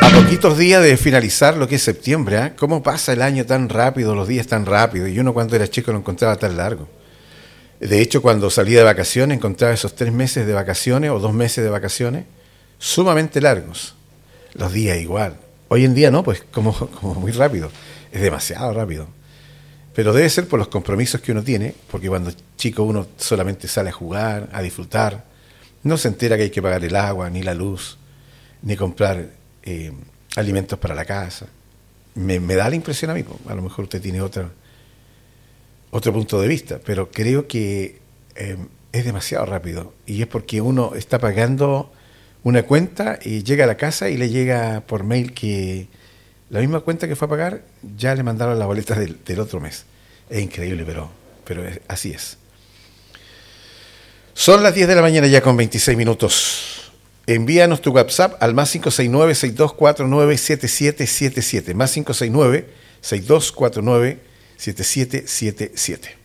A poquitos días de finalizar lo que es septiembre, ¿eh? ¿Cómo pasa el año tan rápido, los días tan rápido? Y uno cuando era chico lo encontraba tan largo. De hecho, cuando salía de vacaciones, encontraba esos 3 meses de vacaciones o 2 meses de vacaciones sumamente largos. Los días igual. Hoy en día no, pues como muy rápido. Es demasiado rápido. Pero debe ser por los compromisos que uno tiene, porque cuando chico uno solamente sale a jugar, a disfrutar, no se entera que hay que pagar el agua, ni la luz, ni comprar alimentos para la casa. Me da la impresión a mí, a lo mejor usted tiene otro punto de vista, pero creo que es demasiado rápido y es porque uno está pagando una cuenta y llega a la casa y le llega por mail que la misma cuenta que fue a pagar ya le mandaron la boleta del otro mes. Es increíble, pero así es. Son las 10 de la mañana ya con 26 minutos. Envíanos tu WhatsApp al más 569-6249-7777. Más 569-6249-7777.